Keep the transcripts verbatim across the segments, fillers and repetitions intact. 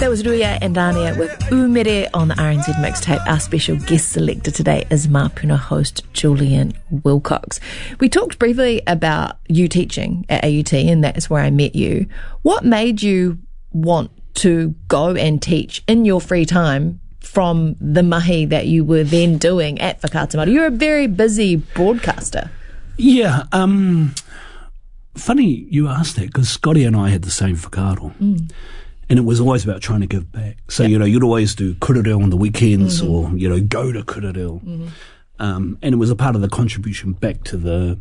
That was Ruia and Dania with Umere on the R N Z Mixtape. Our special guest selector today is Mapuna host Julian Wilcox. We talked briefly about you teaching at A U T, and that's where I met you. What made you want to go and teach in your free time from the mahi that you were then doing at Whakaata Māori? You're a very busy broadcaster. Yeah, um, funny you asked that, because Scotty and I had the same whakaaro. Mm. And it was always about trying to give back. So, yep. you know, you'd always do kurereo on the weekends, mm-hmm. or, you know, go to kurereo. Mm-hmm. Um, and it was a part of the contribution back to the,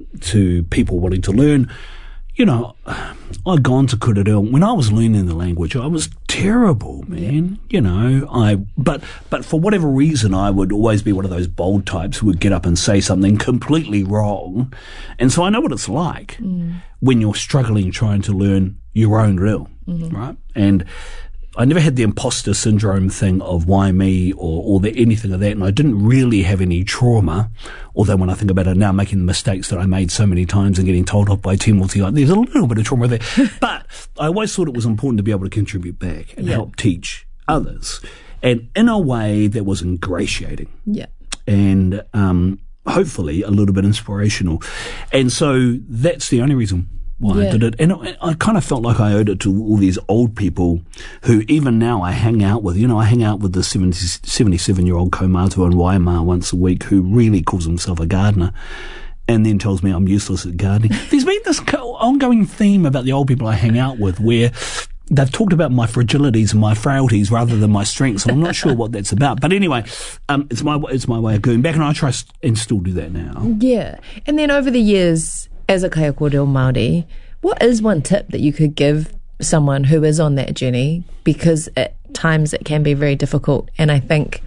to people wanting to learn. You know, I'd gone to kurereo. When I was learning the language, I was terrible, man. Yep. You know, I, but, but for whatever reason, I would always be one of those bold types who would get up and say something completely wrong. And so I know what it's like mm. when you're struggling trying to learn your own reo. Mm-hmm. Right? And I never had the imposter syndrome thing of why me or, or the, anything of that. And I didn't really have any trauma. Although when I think about it now, making the mistakes that I made so many times and getting told off by Timothy, there's a little bit of trauma there. But I always thought it was important to be able to contribute back and yeah. help teach others. And in a way that was ingratiating. Yeah. And, um, hopefully a little bit inspirational. And so that's the only reason why yeah. I did it. And I, I kind of felt like I owed it to all these old people who even now I hang out with. You know, I hang out with the seventy-seven-year-old kaumātua in Waimā once a week who really calls himself a gardener and then tells me I'm useless at gardening. There's been this ongoing theme about the old people I hang out with where they've talked about my fragilities and my frailties rather than my strengths, and I'm not sure what that's about. But anyway, um, it's my it's my way of going back, and I try and still do that now. Yeah. And then over the years, as a kaiako reo Māori, what is one tip that you could give someone who is on that journey? Because at times it can be very difficult, and I think,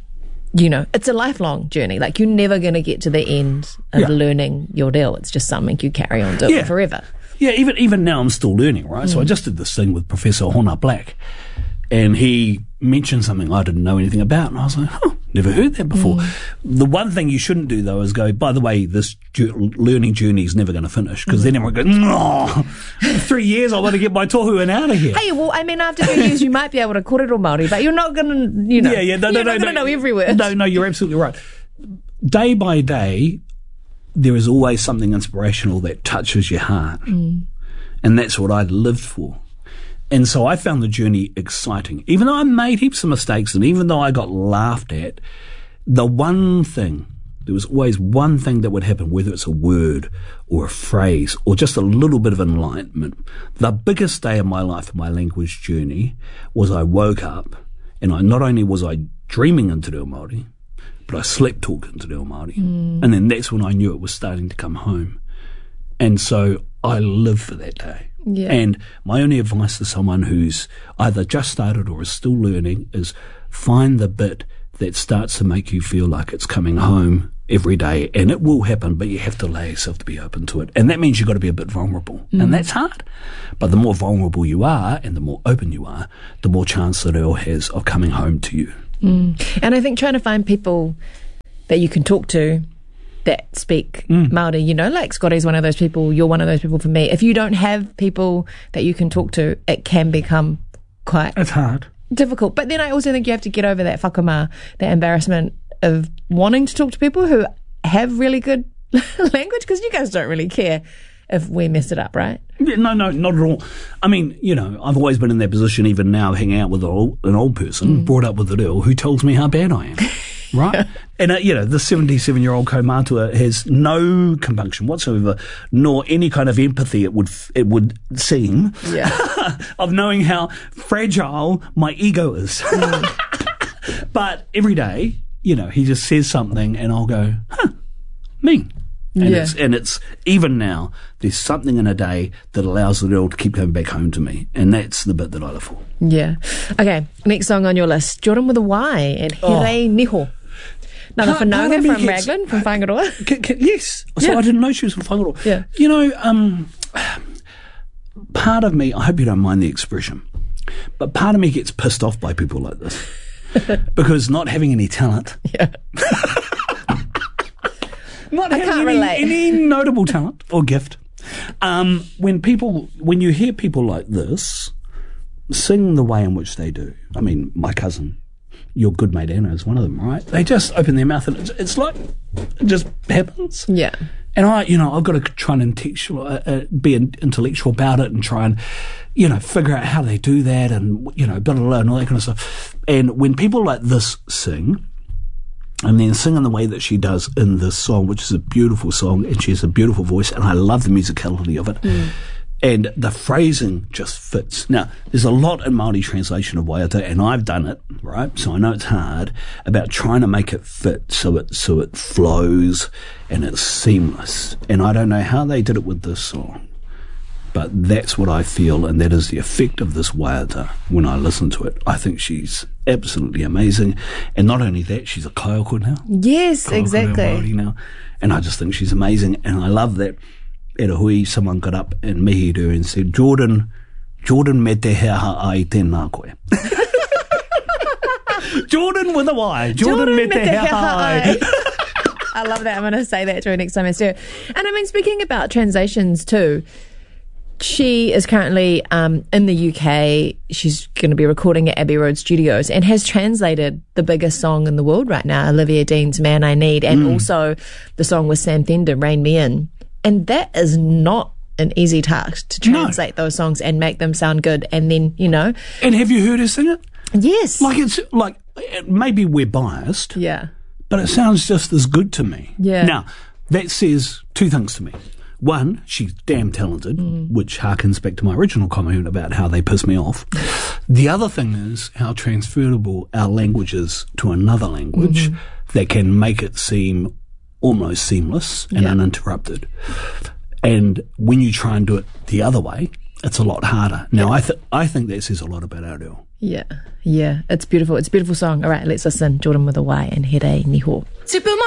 you know, it's a lifelong journey. Like, you're never going to get to the end of yeah. learning your reo. It's just something you carry on doing yeah. forever. Yeah, even even now I'm still learning, right? Mm. So I just did this thing with Professor Hona Black, and he mentioned something I didn't know anything about, and I was like, oh, never heard that before. Mm. The one thing you shouldn't do, though, is go, by the way, this ju- learning journey is never going to finish, because mm. then everyone goes, no, three years I want to get my tohuan out of here. Hey, well, I mean, after three years you might be able to kōrero Māori, but you're not going to, you know, yeah, yeah, no, you're no, not no, going to no, know every word. No, no, you're absolutely right. Day by day, there is always something inspirational that touches your heart. Mm. And that's what I lived for. And so I found the journey exciting. Even though I made heaps of mistakes, and even though I got laughed at, the one thing, there was always one thing that would happen, whether it's a word or a phrase or just a little bit of enlightenment. The biggest day of my life of my language journey was I woke up, and I not only was I dreaming into reo Māori, but I slept talking to reo Māori. Mm. And then that's when I knew it was starting to come home. And so I live for that day. Yeah. And my only advice to someone who's either just started or is still learning is find the bit that starts to make you feel like it's coming home every day. And it will happen, but you have to allow yourself to be open to it. And that means you've got to be a bit vulnerable. Mm. And that's hard. But the more vulnerable you are and the more open you are, the more chance that reo has of coming home to you. Mm. And I think trying to find people that you can talk to that speak mm. Māori, you know, like Scotty's one of those people, you're one of those people for me. If you don't have people that you can talk to, it can become quite it's hard. difficult. But then I also think you have to get over that whakama, that embarrassment of wanting to talk to people who have really good language, because you guys don't really care if we mess it up, right? Yeah, no, no, not at all. I mean, you know, I've always been in that position, even now, hanging out with an old, an old person, mm. brought up with a reo, who tells me how bad I am. Right? And, uh, you know, the seventy-seven-year-old kaumātua has no compunction whatsoever, nor any kind of empathy, it would it would seem, yeah. of knowing how fragile my ego is. Mm. But every day, you know, he just says something and I'll go, huh, me. And, yeah. it's, and it's, even now, there's something in a day that allows the reo to keep coming back home to me. And that's the bit that I live for. Yeah. Okay, next song on your list, Jordan with a Y and Here oh. Niho. Nana Whananga from Raglan, from Whangaroa. C- c- yes. So yeah. I didn't know she was from Whangaroa. Yeah. You know, um, part of me, I hope you don't mind the expression, but part of me gets pissed off by people like this. Because not having any talent. Yeah. Not I having can't any, relate. any notable talent or gift. Um, when people, when you hear people like this, sing the way in which they do. I mean, my cousin, your good mate Anna, is one of them, right? They just open their mouth and it's, it's like, it just happens. Yeah. And I, you know, I've got to try and intellectual, uh, uh, be intellectual about it and try and, you know, figure out how they do that and, you know, blah, blah, blah, and all that kind of stuff. And when people like this sing, and then sing in the way that she does in this song, which is a beautiful song, and she has a beautiful voice, and I love the musicality of it. Mm. And the phrasing just fits. Now, there's a lot in Māori translation of Waiata, and I've done it, right? So I know it's hard, about trying to make it fit so it so it flows and it's seamless. And I don't know how they did it with this song, but that's what I feel, and that is the effect of this Waiata when I listen to it. I think she's absolutely amazing. And not only that, she's a kaioko now. Yes, Kaioko exactly. Māori now. And I just think she's amazing. And I love that. At a hui, someone got up in Mihiru and said, Jordan, Jordan me te hea ai tēnā koe. Jordan with a Y. Jordan, Jordan me te hea ai. I love that. I'm going to say that to her next time I see her. And I mean, speaking about translations too, she is currently um, in the U K. She's going to be recording at Abbey Road Studios and has translated the biggest song in the world right now, Olivia Dean's Man I Need, and mm. also the song with Sam Fender, Rain Me In. And that is not an easy task to translate no. those songs and make them sound good. And then, you know. And have you heard her sing it? Yes. Like, it's like, maybe we're biased. Yeah. But it sounds just as good to me. Yeah. Now, that says two things to me. One, she's damn talented, mm. which harkens back to my original comment about how they piss me off. The other thing is how transferable our language is to another language mm-hmm. that can make it seem almost seamless and yeah. uninterrupted. And when you try and do it the other way, it's a lot harder. Now, yeah. I, th- I think that says a lot about our reo. Yeah, yeah. It's beautiful. It's a beautiful song. All right, let's listen. Jordan with a Y and Here Niho.